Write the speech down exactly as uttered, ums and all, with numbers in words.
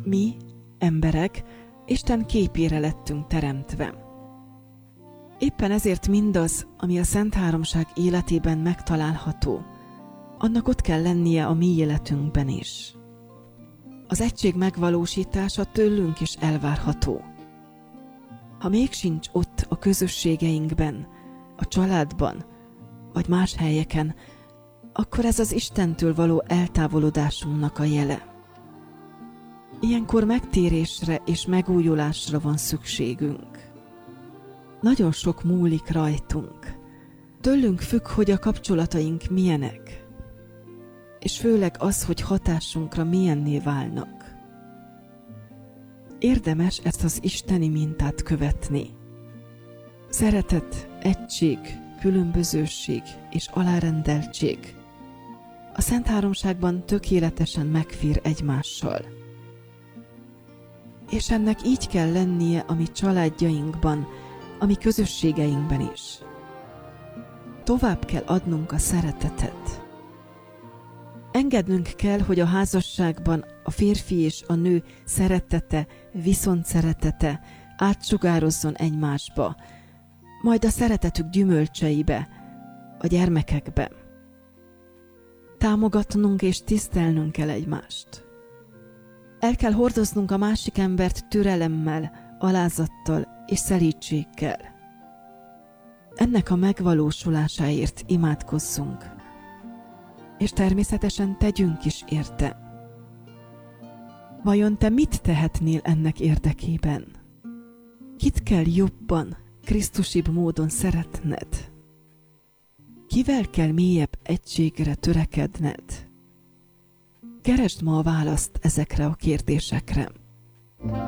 Mi, emberek, Isten képére lettünk teremtve. Éppen ezért mindaz, ami a Szent Háromság életében megtalálható, annak ott kell lennie a mi életünkben is. Az egység megvalósítása tőlünk is elvárható. Ha még sincs ott a közösségeinkben, a családban, vagy más helyeken, akkor ez az Istentől való eltávolodásunknak a jele. Ilyenkor megtérésre és megújulásra van szükségünk. Nagyon sok múlik rajtunk. Tőlünk függ, hogy a kapcsolataink milyenek, és főleg az, hogy hatásunkra milyenné válnak. Érdemes ezt az isteni mintát követni. Szeretet, egység, különbözőség és alárendeltség a Szent Háromságban tökéletesen megfér egymással. És ennek így kell lennie a mi családjainkban, a mi közösségeinkben is. Tovább kell adnunk a szeretetet. Engednünk kell, hogy a házasságban a férfi és a nő szeretete, viszont szeretete átsugározzon egymásba, majd a szeretetük gyümölcseibe, a gyermekekbe. Támogatnunk és tisztelnünk kell egymást. El kell hordoznunk a másik embert türelemmel, alázattal és szelídséggel. Ennek a megvalósulásáért imádkozzunk, és természetesen tegyünk is érte. Vajon te mit tehetnél ennek érdekében? Kit kell jobban, krisztusibb módon szeretned? Kivel kell mélyebb egységre törekedned? Keresd ma a választ ezekre a kérdésekre.